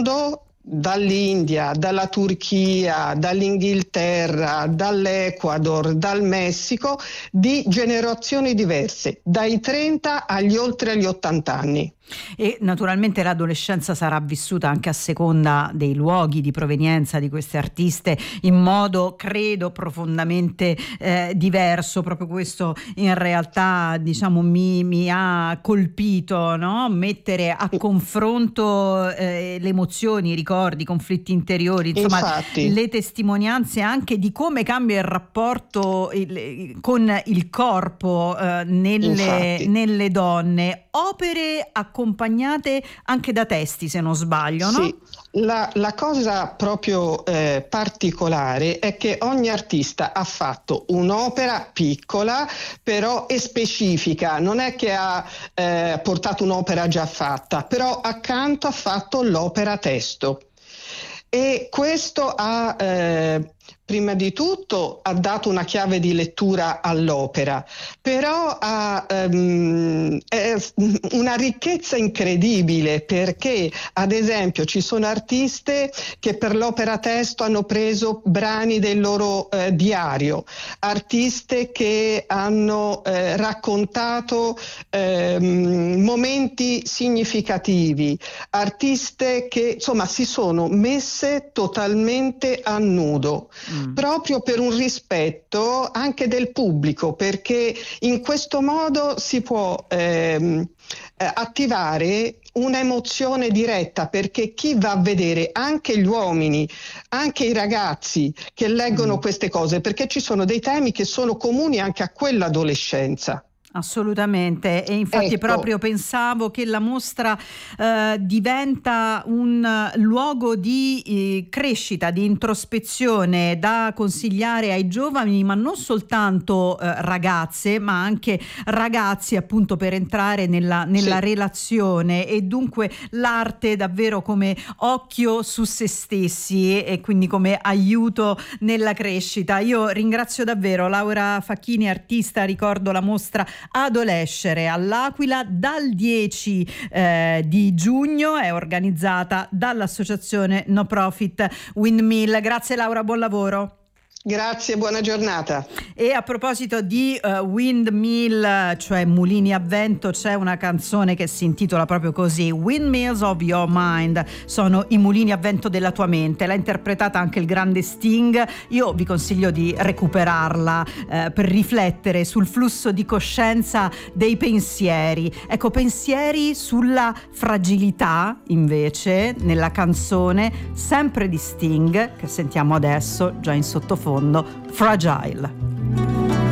modo dall'India, dalla Turchia, dall'Inghilterra, dall'Ecuador, dal Messico, di generazioni diverse, dai 30 oltre agli 80 anni. E naturalmente l'adolescenza sarà vissuta anche a seconda dei luoghi di provenienza di queste artiste in modo, credo, profondamente diverso. Proprio questo in realtà, diciamo, mi ha colpito, no? Mettere a confronto le emozioni, i ricordi, i conflitti interiori, insomma. Infatti, le testimonianze anche di come cambia il rapporto con il corpo nelle donne. Opere accompagnate anche da testi, se non sbaglio, no? Sì, la cosa proprio particolare è che ogni artista ha fatto un'opera piccola, però è specifica, non è che ha portato un'opera già fatta, però accanto ha fatto l'opera testo. E questo prima di tutto ha dato una chiave di lettura all'opera, però ha una ricchezza incredibile, perché ad esempio ci sono artiste che per l'opera testo hanno preso brani del loro diario, artiste che hanno raccontato momenti significativi, artiste che insomma si sono messe totalmente a nudo. Proprio per un rispetto anche del pubblico, perché in questo modo si può attivare un'emozione diretta, perché chi va a vedere, anche gli uomini, anche i ragazzi che leggono queste cose, perché ci sono dei temi che sono comuni anche a quell'adolescenza. Assolutamente, e infatti proprio pensavo che la mostra diventa un luogo di crescita, di introspezione da consigliare ai giovani, ma non soltanto ragazze, ma anche ragazzi, appunto, per entrare nella relazione, e dunque l'arte davvero come occhio su se stessi e quindi come aiuto nella crescita. Io ringrazio davvero Laura Facchini, artista, ricordo la mostra Adolescere all'Aquila dal 10 di giugno, è organizzata dall'associazione no profit Windmill. Grazie Laura, buon lavoro. Grazie, buona giornata. E a proposito di windmill, cioè mulini a vento, c'è una canzone che si intitola proprio così, Windmills of Your Mind, sono i mulini a vento della tua mente. L'ha interpretata anche il grande Sting. Io vi consiglio di recuperarla per riflettere sul flusso di coscienza dei pensieri. Ecco, pensieri sulla fragilità invece nella canzone sempre di Sting che sentiamo adesso già in sottofondo, Fragile.